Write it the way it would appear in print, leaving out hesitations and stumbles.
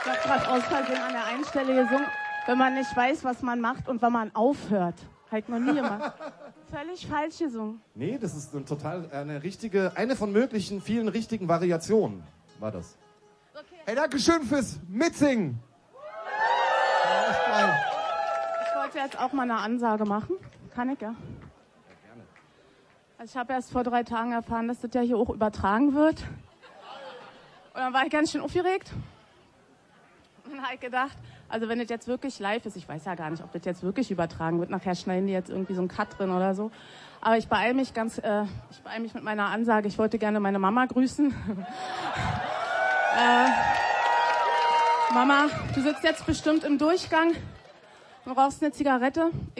habe gerade aus Versehen an der einen Stelle gesungen, wenn man nicht weiß, was man macht und wenn man aufhört. Halt noch nie gemacht. Völlig falsch gesungen. Nee, das ist eine von möglichen vielen richtigen Variationen, war das. Okay. Hey, danke schön fürs Mitsingen. Ja, echt geil. Ich wollte jetzt auch mal eine Ansage machen. Kann ich ja. Gerne. Also ich habe erst vor 3 Tagen erfahren, dass das ja hier auch übertragen wird. Und dann war ich ganz schön aufgeregt. Und dann habe ich gedacht, also wenn das jetzt wirklich live ist, ich weiß ja gar nicht, ob das jetzt wirklich übertragen wird, nachher schneiden die jetzt irgendwie so einen Cut drin oder so. Aber ich beeile mich mit meiner Ansage. Ich wollte gerne meine Mama grüßen. Mama, du sitzt jetzt bestimmt im Durchgang und rauchst eine Zigarette.